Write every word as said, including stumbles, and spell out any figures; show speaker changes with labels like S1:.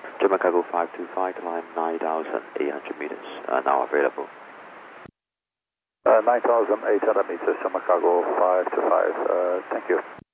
S1: German Cargo five two five, climb nine thousand eight hundred meters, uh, now available.
S2: Uh, nine thousand eight hundred meters, German Cargo five two five, uh, thank you.